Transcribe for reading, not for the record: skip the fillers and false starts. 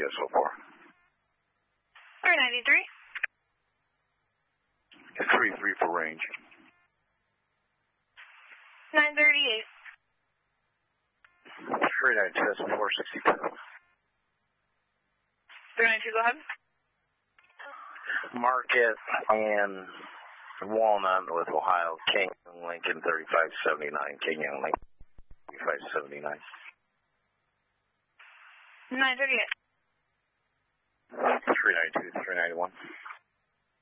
so far? 393. 33 for range. 938. 392, 462. 392, go ahead. Market and Walnut with Ohio, King Lincoln 3579, King and Lincoln 3579. 938. 392, 391.